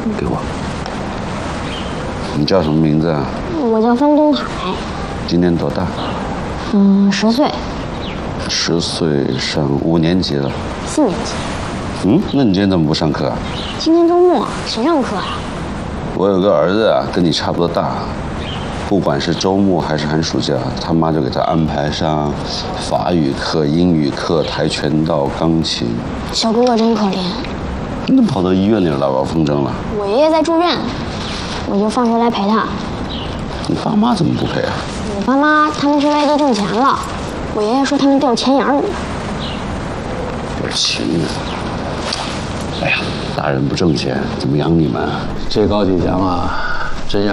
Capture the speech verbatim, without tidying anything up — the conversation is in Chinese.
给我。你叫什么名字啊？ 我叫方东海。 今年多大？ 嗯，十岁。 十岁，上五年级了。 四年级。 嗯，那你今天怎么不上课啊？ 今天周末，谁上课啊？ 我有个儿子啊，跟你差不多大。不管是周末还是寒暑假，他妈就给他安排上法语课、英语课、跆拳道、钢琴。 小哥哥真可怜。 你怎么跑到医院里了？我风筝了。 我爷爷在住院，我就放学来陪他。 你爸妈怎么不陪啊？ 我爸妈他们去外地挣钱了，我爷爷说他们掉钱眼里了。 掉钱眼？哎呀，大人不挣钱，怎么养你们啊？ 这高启强啊，